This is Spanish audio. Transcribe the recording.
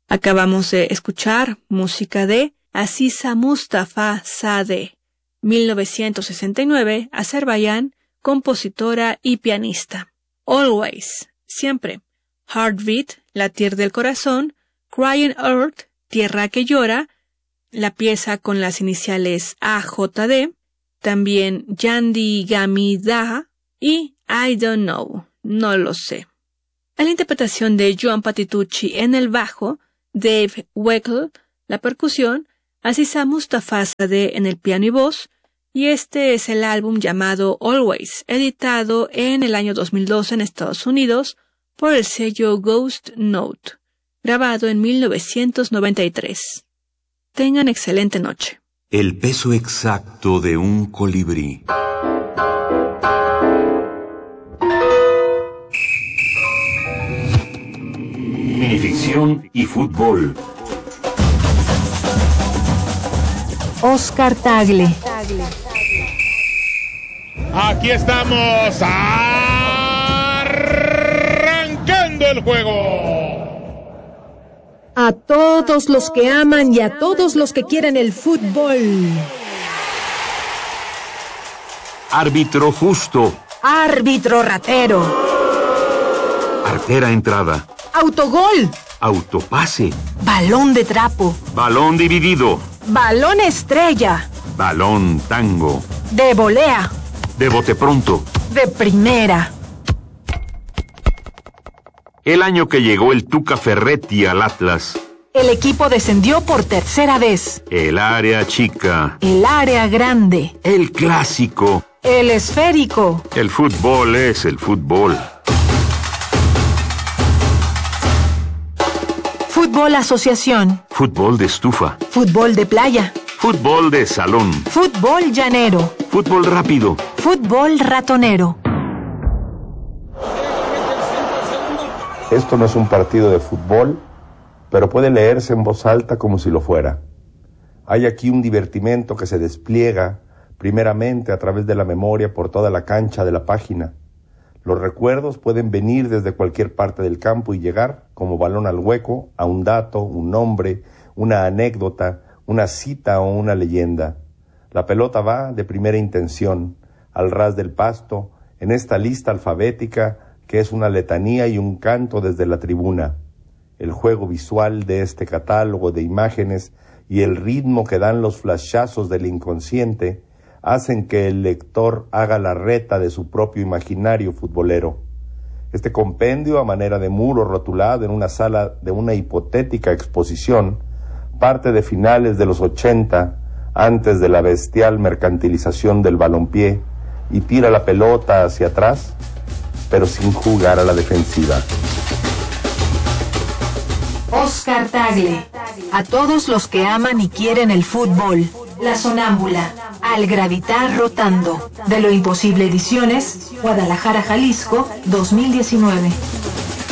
Acabamos de escuchar música de Aziza Mustafa Zadeh, 1969, Azerbaiyán, compositora y pianista. Always, siempre. Heartbeat, latir del corazón. Crying Earth, tierra que llora, la pieza con las iniciales AJD. También Yandi Gami Daha y I Don't Know, no lo sé. A la interpretación de Joan Patitucci en el bajo, Dave Weckl, la percusión, Aziza Mustafa Zadeh en el piano y voz, y este es el álbum llamado Always, editado en el año 2002 en Estados Unidos por el sello Ghost Note, grabado en 1993. Tengan excelente noche. El peso exacto de un colibrí. Minificción y fútbol. Oscar Tagle. Aquí estamos arrancando el juego. A todos los que aman y a todos los que quieren el fútbol. Árbitro justo. Árbitro ratero. Artera entrada. Autogol. Autopase. Balón de trapo. Balón dividido. Balón estrella. Balón tango. De volea. De bote pronto. De primera. El año que llegó el Tuca Ferretti al Atlas. El equipo descendió por tercera vez. El área chica. El área grande. El clásico. El esférico. El fútbol es el fútbol. Fútbol asociación. Fútbol de estufa. Fútbol de playa. Fútbol de salón. Fútbol llanero. Fútbol rápido. Fútbol ratonero. Esto no es un partido de fútbol, pero puede leerse en voz alta como si lo fuera. Hay aquí un divertimento que se despliega primeramente a través de la memoria por toda la cancha de la página. Los recuerdos pueden venir desde cualquier parte del campo y llegar como balón al hueco a un dato, un nombre, una anécdota, una cita o una leyenda. La pelota va de primera intención, al ras del pasto, en esta lista alfabética que es una letanía y un canto desde la tribuna. El juego visual de este catálogo de imágenes y el ritmo que dan los flashazos del inconsciente hacen que el lector haga la reta de su propio imaginario futbolero. Este compendio, a manera de muro rotulado en una sala de una hipotética exposición, parte de finales de los 80, antes de la bestial mercantilización del balompié, y tira la pelota hacia atrás, pero sin jugar a la defensiva. Oscar Tagle. A todos los que aman y quieren el fútbol. La sonámbula. Al gravitar rotando. De lo imposible ediciones. Guadalajara, Jalisco, 2019.